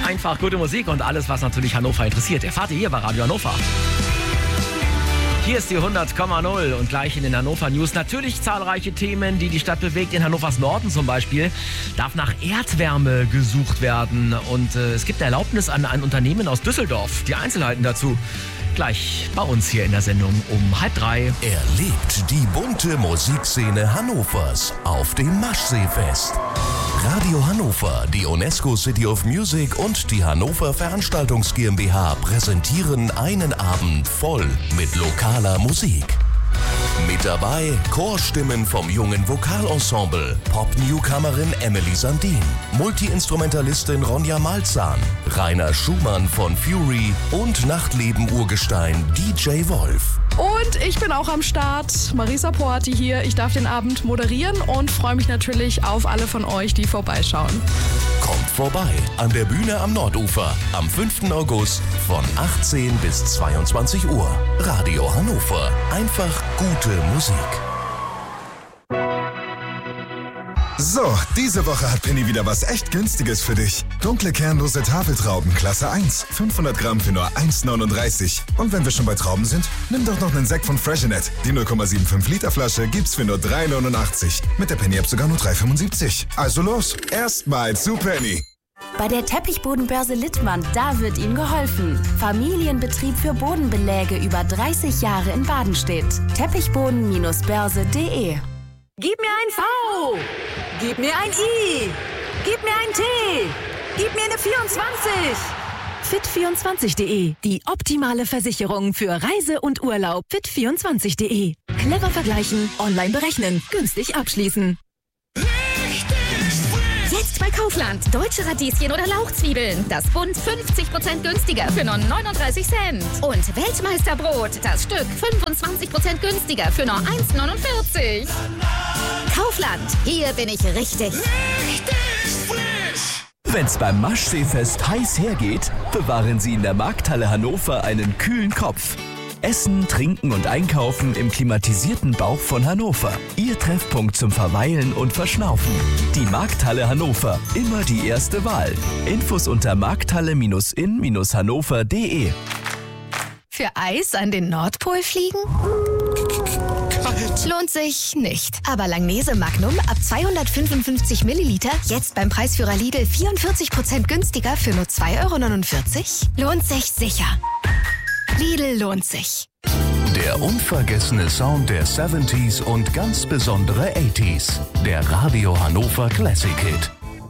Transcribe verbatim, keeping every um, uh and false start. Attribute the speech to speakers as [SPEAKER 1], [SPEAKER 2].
[SPEAKER 1] Einfach gute Musik und alles, was natürlich Hannover interessiert, erfahrt ihr hier bei Radio Hannover. Hier ist die hundert Komma null und gleich in den Hannover News natürlich zahlreiche Themen, die die Stadt bewegt. In Hannovers Norden zum Beispiel darf nach Erdwärme gesucht werden und äh, es gibt eine Erlaubnis an ein Unternehmen aus Düsseldorf. Die Einzelheiten dazu gleich bei uns hier in der Sendung um halb drei.
[SPEAKER 2] Erlebt die bunte Musikszene Hannovers auf dem Maschseefest. Radio Hannover, die UNESCO City of Music und die Hannover Veranstaltungs GmbH präsentieren einen Abend voll mit lokaler Musik. Mit dabei Chorstimmen vom jungen Vokalensemble, Pop-Newcomerin Emily Sandin, Multi-Instrumentalistin Ronja Malzahn, Rainer Schumann von Fury und Nachtleben-Urgestein D J Wolf.
[SPEAKER 3] Und ich bin auch am Start, Marisa Porti hier. Ich darf den Abend moderieren und freue mich natürlich auf alle von euch, die vorbeischauen.
[SPEAKER 2] Kommt vorbei an der Bühne am Nordufer am fünften August von achtzehn bis zweiundzwanzig Uhr. Radio Hannover. Einfach gute Musik.
[SPEAKER 4] So, diese Woche hat Penny wieder was echt Günstiges für dich. Dunkle kernlose Tafeltrauben Klasse eins, fünfhundert Gramm für nur eins neununddreißig. Und wenn wir schon bei Trauben sind, nimm doch noch einen Sekt von Freshenet. Die null Komma fünfundsiebzig Liter Flasche gibt's für nur drei neunundachtzig. Mit der Penny-App sogar nur drei fünfundsiebzig. Also los, erstmal zu Penny.
[SPEAKER 5] Bei der Teppichbodenbörse Littmann, da wird Ihnen geholfen. Familienbetrieb für Bodenbeläge über dreißig Jahre in Badenstedt. Teppichboden Börse punkt de.
[SPEAKER 6] Gib mir ein V! Gib mir ein I! Gib mir ein T! Gib mir eine vierundzwanzig! fit vierundzwanzig punkt de. Die optimale Versicherung für Reise und Urlaub. fit vierundzwanzig punkt de. Clever vergleichen, online berechnen, günstig abschließen.
[SPEAKER 7] Jetzt bei Kaufland. Deutsche Radieschen oder Lauchzwiebeln. Das Bund fünfzig Prozent günstiger für nur neununddreißig Cent. Und Weltmeisterbrot. Das Stück fünfundzwanzig Prozent günstiger für nur eins neunundvierzig. Kaufland. Hier bin ich richtig.
[SPEAKER 2] Richtig frisch. Wenn's beim Maschseefest heiß hergeht, bewahren Sie in der Markthalle Hannover einen kühlen Kopf. Essen, Trinken und Einkaufen im klimatisierten Bauch von Hannover. Ihr Treffpunkt zum Verweilen und Verschnaufen. Die Markthalle Hannover. Immer die erste Wahl. Infos unter markthalle-in-hannover punkt de.
[SPEAKER 7] Für Eis an den Nordpol fliegen? Lohnt sich nicht. Aber Langnese Magnum ab zweihundertfünfundfünfzig Milliliter jetzt beim Preisführer Lidl vierundvierzig Prozent günstiger für nur zwei Euro neunundvierzig? Lohnt sich sicher. Lidl lohnt sich.
[SPEAKER 2] Der unvergessene Sound der siebziger und ganz besondere achtziger. Der Radio Hannover Classic Hit.